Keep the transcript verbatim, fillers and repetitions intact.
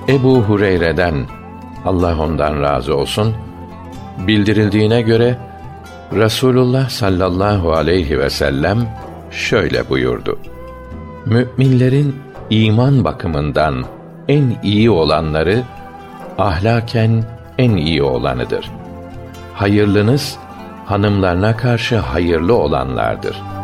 Ebu Hureyre'den, Allah ondan razı olsun, bildirildiğine göre Resulullah sallallahu aleyhi ve sellem şöyle buyurdu: Mü'minlerin iman bakımından en iyi olanları, ahlaken en iyi olanıdır. Hayırlınız, hanımlarına karşı hayırlı olanlardır.